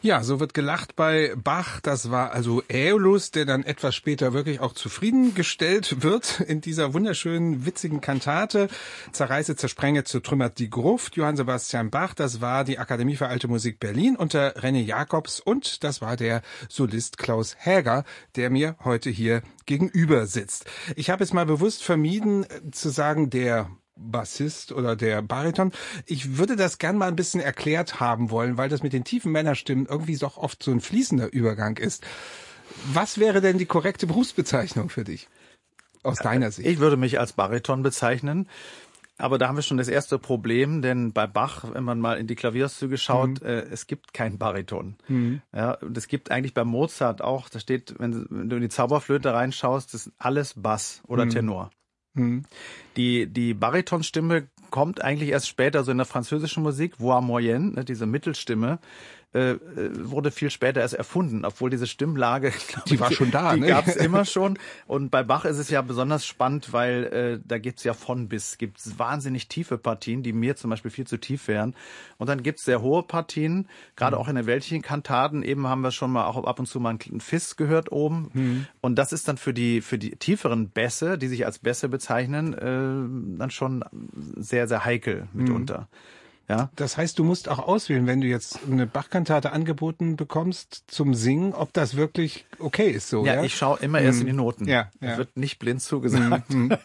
Ja, so wird gelacht bei Bach. Das war also Aeolus, der dann etwas später wirklich auch zufriedengestellt wird in dieser wunderschönen, witzigen Kantate. Zerreiße, zersprenge, zertrümmert die Gruft. Johann Sebastian Bach, das war die Akademie für Alte Musik Berlin unter René Jacobs und das war der Solist Klaus Häger, der mir heute hier gegenüber sitzt. Ich habe es mal bewusst vermieden zu sagen, der Bassist oder der Bariton. Ich würde das gern mal ein bisschen erklärt haben wollen, weil das mit den tiefen Männerstimmen irgendwie doch oft so ein fließender Übergang ist. Was wäre denn die korrekte Berufsbezeichnung für dich aus deiner Sicht? Ich würde mich als Bariton bezeichnen. Aber da haben wir schon das erste Problem, denn bei Bach, wenn man mal in die Klavierauszüge schaut, es gibt keinen Bariton. Ja, und es gibt eigentlich bei Mozart auch, da steht, wenn du in die Zauberflöte reinschaust, das ist alles Bass oder Tenor. Die Baritonstimme kommt eigentlich erst später, so in der französischen Musik, voix moyenne, diese Mittelstimme, wurde viel später erst erfunden, obwohl diese Stimmlage, die war schon da, die ne? gab es immer schon. Und bei Bach ist es ja besonders spannend, weil da gibt's ja von bis, gibt's wahnsinnig tiefe Partien, die mir zum Beispiel viel zu tief wären. Und dann gibt's sehr hohe Partien, gerade auch in den weltlichen Kantaten. Eben haben wir schon mal auch ab und zu mal einen Fis gehört oben. Und das ist dann für die tieferen Bässe, die sich als Bässe bezeichnen, dann schon sehr, sehr heikel mitunter. Ja. Das heißt, du musst auch auswählen, wenn du jetzt eine Bach-Kantate angeboten bekommst zum Singen, ob das wirklich okay ist so. Ja, ich schaue immer erst in die Noten. Ja. Das wird nicht blind zugesagt.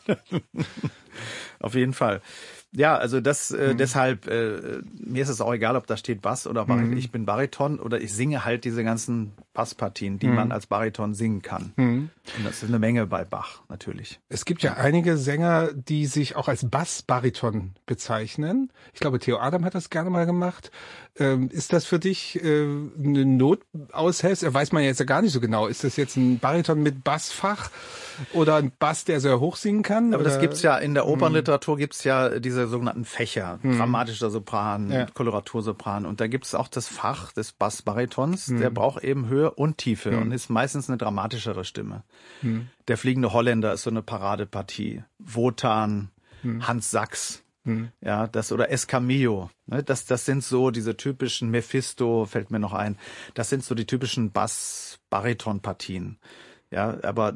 Auf jeden Fall. Ja, also das deshalb, mir ist es auch egal, ob da steht Bass oder Bariton. Ich bin Bariton oder ich singe halt diese ganzen Basspartien, die man als Bariton singen kann. Und das ist eine Menge bei Bach natürlich. Es gibt ja einige Sänger, die sich auch als Bass-Bariton bezeichnen. Ich glaube, Theo Adam hat das gerne mal gemacht. Ist das für dich eine Notaushilfe? Weiß man jetzt ja gar nicht so genau. Ist das jetzt ein Bariton mit Bassfach oder ein Bass, der sehr hoch singen kann? Aber oder? Das gibt's ja in der Opernliteratur, gibt's ja diese sogenannten Fächer, dramatischer Sopran, Koloratursopran. Und da gibt's auch das Fach des Bassbaritons, der braucht eben Höhe und Tiefe und ist meistens eine dramatischere Stimme. Der fliegende Holländer ist so eine Paradepartie. Wotan, Hans Sachs. Ja, das oder Escamillo, ne, das sind so diese typischen, Mephisto fällt mir noch ein. Das sind so die typischen Bass-Bariton-Partien. Ja, aber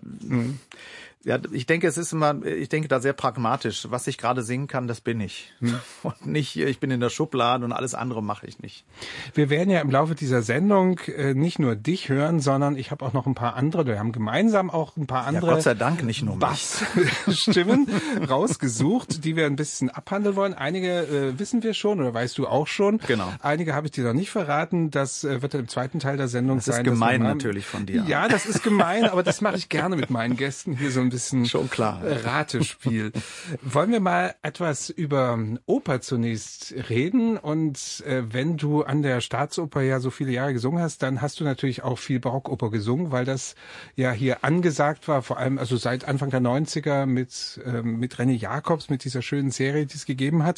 ja, ich denke da sehr pragmatisch. Was ich gerade singen kann, das bin ich. Und nicht, ich bin in der Schublade und alles andere mache ich nicht. Wir werden ja im Laufe dieser Sendung nicht nur dich hören, sondern ich habe auch noch ein paar andere, wir haben gemeinsam auch ein paar andere Gott sei Dank nicht nur Bassstimmen rausgesucht, die wir ein bisschen abhandeln wollen. Einige wissen wir schon oder weißt du auch schon. Genau. Einige habe ich dir noch nicht verraten. Das wird dann im zweiten Teil der Sendung sein. Das ist gemein natürlich von dir. Ja, das ist gemein, aber das mache ich gerne mit meinen Gästen hier so ein bisschen schon klar. Ratespiel. Wollen wir mal etwas über Oper zunächst reden? Und wenn du an der Staatsoper ja so viele Jahre gesungen hast, dann hast du natürlich auch viel Barockoper gesungen, weil das ja hier angesagt war, vor allem also seit Anfang der 90er mit René Jacobs, mit dieser schönen Serie, die es gegeben hat.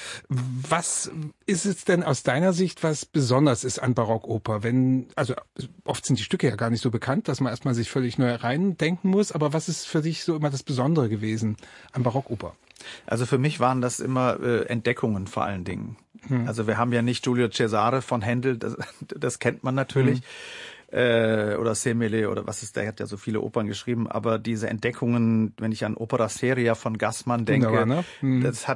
Was ist es denn aus deiner Sicht, was besonders ist an Barockoper? Also oft sind die Stücke ja gar nicht so bekannt, dass man erstmal sich völlig neu reindenken muss, aber was ist für dich so immer das Besondere gewesen an Barockoper? Also für mich waren das immer Entdeckungen vor allen Dingen. Also wir haben ja nicht Giulio Cesare von Händel, das kennt man natürlich. Oder Semele oder was ist, der hat ja so viele Opern geschrieben, aber diese Entdeckungen, wenn ich an Opera Seria von Gassmann denke, wunderbar, ne? Das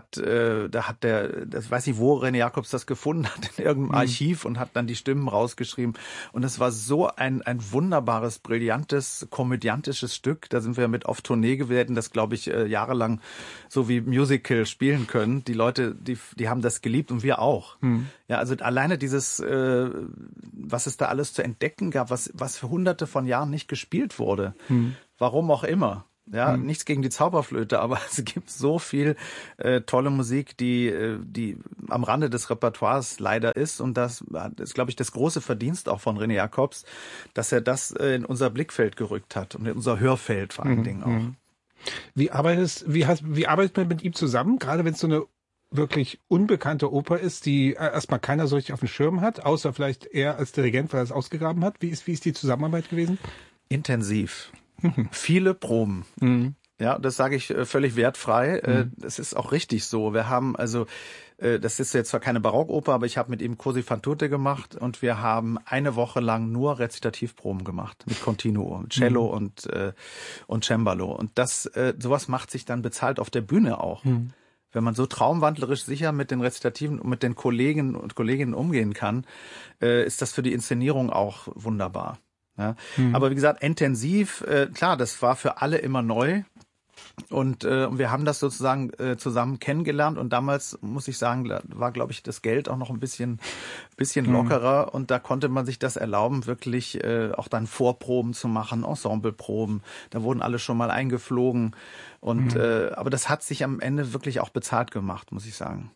weiß ich, wo René Jacobs das gefunden hat, in irgendeinem Archiv und hat dann die Stimmen rausgeschrieben und es war so ein wunderbares, brillantes, komödiantisches Stück, da sind wir mit auf Tournee gewesen, das glaube ich jahrelang so wie Musical spielen können, die Leute, die haben das geliebt und wir auch. Ja, also alleine dieses, was es da alles zu entdecken gab, was für hunderte von Jahren nicht gespielt wurde. Warum auch immer. Ja, nichts gegen die Zauberflöte, aber es gibt so viel tolle Musik, die am Rande des Repertoires leider ist. Und das ist, glaube ich, das große Verdienst auch von René Jacobs, dass er das in unser Blickfeld gerückt hat und in unser Hörfeld vor allen Dingen auch. Wie arbeitet man mit ihm zusammen, gerade wenn es so eine wirklich unbekannte Oper ist, die erstmal keiner so richtig auf dem Schirm hat, außer vielleicht er als Dirigent, weil er es ausgegraben hat? Wie ist die Zusammenarbeit gewesen? Intensiv. Viele Proben. Ja, das sage ich völlig wertfrei. Das ist auch richtig so. Wir haben also, das ist jetzt zwar keine Barockoper, aber ich habe mit ihm Così fan tutte gemacht und wir haben eine Woche lang nur Rezitativproben gemacht mit Continuo, Cello und Cembalo. Und das, sowas macht sich dann bezahlt auf der Bühne auch. Wenn man so traumwandlerisch sicher mit den Rezitativen und mit den Kollegen und Kolleginnen umgehen kann, ist das für die Inszenierung auch wunderbar. Ja. Aber wie gesagt, intensiv, klar, das war für alle immer neu. Und wir haben das sozusagen zusammen kennengelernt und damals, muss ich sagen, war, glaube ich, das Geld auch noch ein bisschen lockerer und da konnte man sich das erlauben, wirklich auch dann Vorproben zu machen, Ensembleproben. Da wurden alle schon mal eingeflogen und aber das hat sich am Ende wirklich auch bezahlt gemacht, muss ich sagen.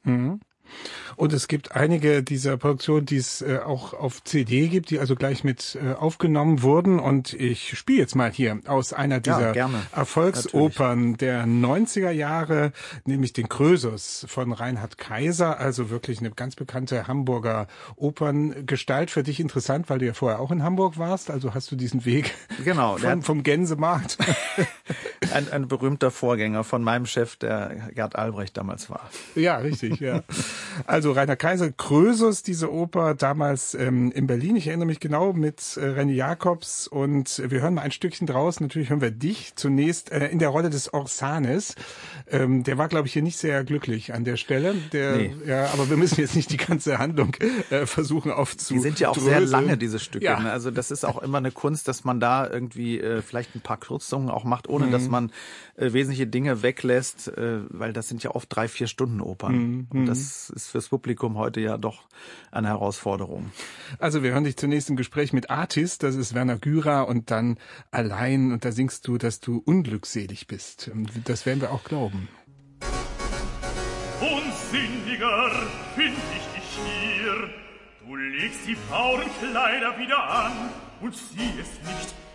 Und es gibt einige dieser Produktionen, die es auch auf CD gibt, die also gleich mit aufgenommen wurden. Und ich spiele jetzt mal hier aus einer dieser Erfolgsopern der 90er Jahre, nämlich den Krösus von Reinhard Kaiser. Also wirklich eine ganz bekannte Hamburger Operngestalt. Für dich interessant, weil du ja vorher auch in Hamburg warst. Also hast du diesen Weg vom Gänsemarkt. Ein berühmter Vorgänger von meinem Chef, der Gerd Albrecht damals war. Ja, richtig, ja. Also Reinhard Kaiser, Krösus, diese Oper, damals in Berlin, ich erinnere mich genau, mit René Jacobs und wir hören mal ein Stückchen draus. Natürlich hören wir dich zunächst in der Rolle des Orsanes. Der war, glaube ich, hier nicht sehr glücklich an der Stelle. Nee. Ja, aber wir müssen jetzt nicht die ganze Handlung versuchen aufzudröseln. Die sind ja auch sehr lange, diese Stücke. Ja. Also das ist auch immer eine Kunst, dass man da irgendwie vielleicht ein paar Kürzungen auch macht, ohne dass man wesentliche Dinge weglässt, weil das sind ja oft 3-4 Stunden Opern. Und das ist fürs Publikum heute ja doch eine Herausforderung. Also wir hören dich zunächst im Gespräch mit Artis, das ist Werner Gürer, und dann Allein, und da singst du, dass du unglückselig bist. Das werden wir auch glauben. Unsinniger find ich dich hier. Du legst die Frauenkleider wieder an und siehst nicht,